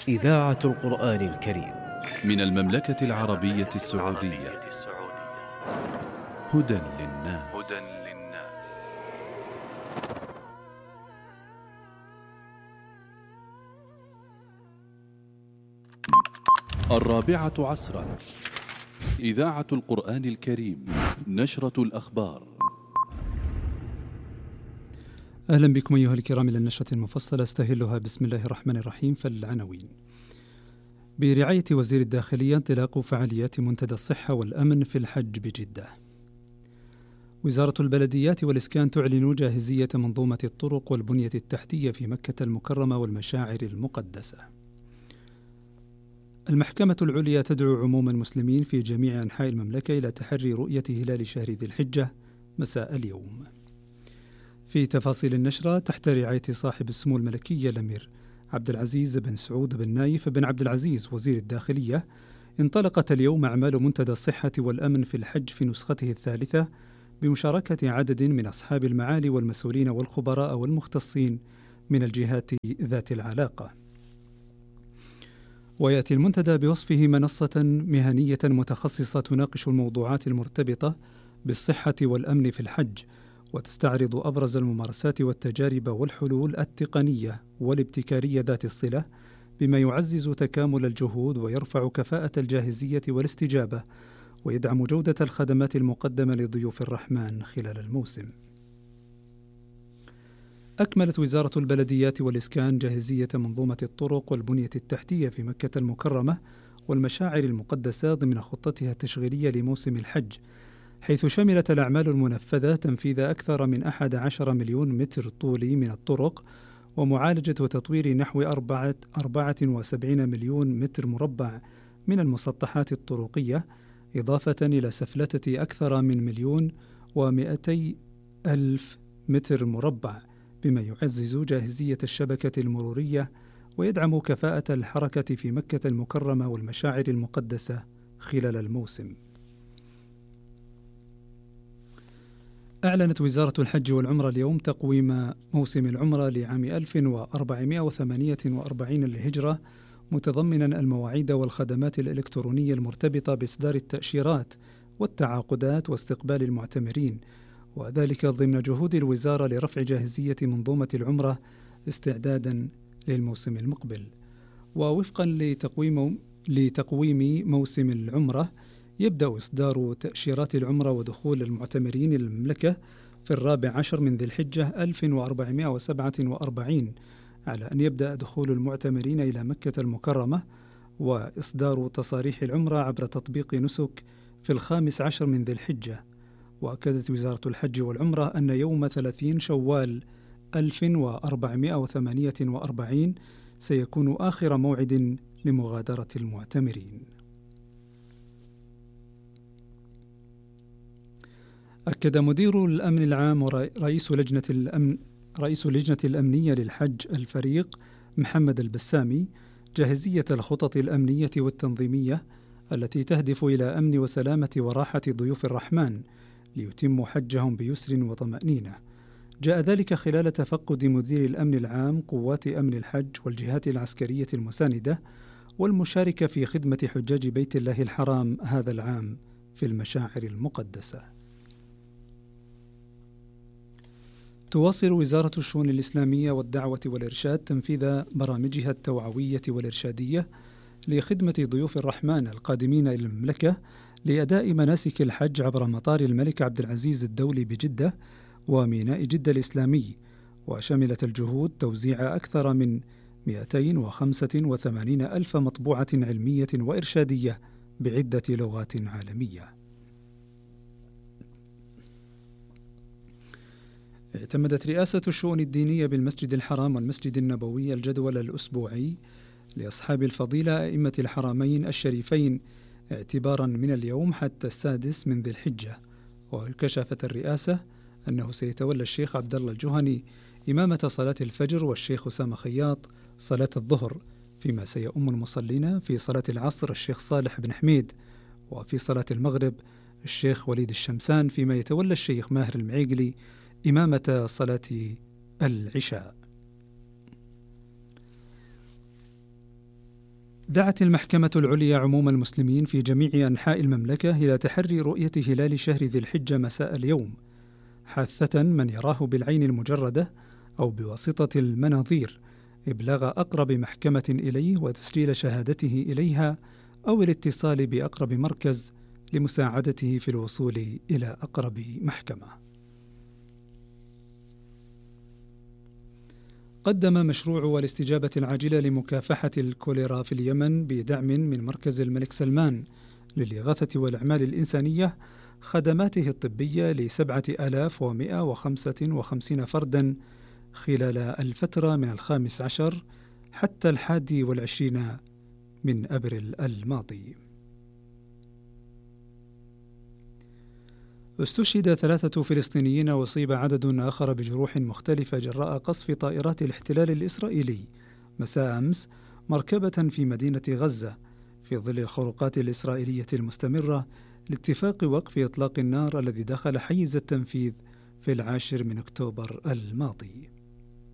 إذاعة القرآن الكريم من المملكة العربية السعودية. هدى للناس. الرابعة عصرا، إذاعة القرآن الكريم، نشرة الأخبار. أهلا بكم أيها الكرام إلى النشرة المفصلة استهلها بسم الله الرحمن الرحيم. فالعناوين: برعاية وزير الداخلية انطلاق فعاليات منتدى الصحة والأمن في الحج بجدة. وزارة البلديات والإسكان تعلن جاهزية منظومة الطرق والبنية التحتية في مكة المكرمة والمشاعر المقدسة. المحكمة العليا تدعو عموم المسلمين في جميع أنحاء المملكة إلى تحري رؤية هلال شهر ذي الحجة مساء اليوم. في تفاصيل النشرة: تحت رعاية صاحب السمو الملكي الأمير عبد العزيز بن سعود بن نايف بن عبد العزيز وزير الداخلية، انطلقت اليوم أعمال منتدى الصحة والأمن في الحج في نسخته الثالثة بمشاركة عدد من أصحاب المعالي والمسؤولين والخبراء والمختصين من الجهات ذات العلاقة. ويأتي المنتدى بوصفه منصة مهنية متخصصة تناقش الموضوعات المرتبطة بالصحة والأمن في الحج، وتستعرض أبرز الممارسات والتجارب والحلول التقنية والابتكارية ذات الصلة، بما يعزز تكامل الجهود ويرفع كفاءة الجاهزية والاستجابة، ويدعم جودة الخدمات المقدمة لضيوف الرحمن خلال الموسم. أكملت وزارة البلديات والإسكان جاهزية منظومة الطرق والبنية التحتية في مكة المكرمة والمشاعر المقدسة ضمن خطتها التشغيلية لموسم الحج، حيث شملت الأعمال المنفذة تنفيذ أكثر من 11 مليون متر طولي من الطرق، ومعالجة وتطوير نحو 74 مليون متر مربع من المسطحات الطرقية، إضافة إلى سفلتة أكثر من 1,200,000 متر مربع، بما يعزز جاهزية الشبكة المرورية ويدعم كفاءة الحركة في مكة المكرمة والمشاعر المقدسة خلال الموسم. أعلنت وزارة الحج والعمرة اليوم تقويم موسم العمرة لعام 1448 للهجرة، متضمنا المواعيد والخدمات الإلكترونية المرتبطة بإصدار التأشيرات والتعاقدات واستقبال المعتمرين، وذلك ضمن جهود الوزارة لرفع جاهزية منظومة العمرة استعدادا للموسم المقبل. ووفقا لتقويم موسم العمرة، يبدأ إصدار تأشيرات العمرة ودخول المعتمرين إلى المملكة في 14 من ذي الحجة 1447، على أن يبدأ دخول المعتمرين إلى مكة المكرمة وإصدار تصاريح العمرة عبر تطبيق نسك في 15 من ذي الحجة. وأكدت وزارة الحج والعمرة أن يوم 30 شوال 1448 سيكون آخر موعد لمغادرة المعتمرين. أكد مدير الأمن العام ورئيس لجنة الأمنية للحج الفريق محمد البسامي جاهزية الخطط الأمنية والتنظيمية التي تهدف إلى أمن وسلامة وراحة ضيوف الرحمن ليتموا حجهم بيسر وطمأنينة. جاء ذلك خلال تفقد مدير الأمن العام قوات أمن الحج والجهات العسكرية المساندة والمشاركة في خدمة حجاج بيت الله الحرام هذا العام في المشاعر المقدسة. تواصل وزارة الشؤون الإسلامية والدعوة والإرشاد تنفيذ برامجها التوعوية والإرشادية لخدمة ضيوف الرحمن القادمين إلى المملكة لأداء مناسك الحج عبر مطار الملك عبد العزيز الدولي بجدة وميناء جدة الإسلامي، وشملت الجهود توزيع أكثر من 285 ألف مطبوعة علمية وإرشادية بعدة لغات عالمية. اعتمدت رئاسة الشؤون الدينية بالمسجد الحرام والمسجد النبوي الجدول الأسبوعي لأصحاب الفضيلة أئمة الحرمين الشريفين اعتبارا من اليوم حتى 6 من ذي الحجة. وكشفت الرئاسة أنه سيتولى الشيخ عبد الله الجهني إمامة صلاة الفجر، والشيخ أسامة خياط صلاة الظهر، فيما سيؤم المصلين في صلاة العصر الشيخ صالح بن حميد، وفي صلاة المغرب الشيخ وليد الشمسان، فيما يتولى الشيخ ماهر المعيقلي إمامة صلاة العشاء. دعت المحكمة العليا عموم المسلمين في جميع أنحاء المملكة إلى تحري رؤية هلال شهر ذي الحجة مساء اليوم، حاثة من يراه بالعين المجردة أو بواسطة المناظير إبلاغ أقرب محكمة إليه وتسجيل شهادته إليها أو الاتصال بأقرب مركز لمساعدته في الوصول إلى أقرب محكمة. قدم مشروع الاستجابة العاجلة لمكافحة الكوليرا في اليمن بدعم من مركز الملك سلمان للإغاثة والإعمال الإنسانية خدماته الطبية ل7,155 فردا خلال الفترة من 15 حتى 21 من أبريل الماضي. استشهد 3 فلسطينيين وأصيب عدد آخر بجروح مختلفة جراء قصف طائرات الاحتلال الإسرائيلي مساء أمس مركبة في مدينة غزة في ظل الخروقات الإسرائيلية المستمرة لاتفاق وقف إطلاق النار الذي دخل حيز التنفيذ في 10 من أكتوبر الماضي.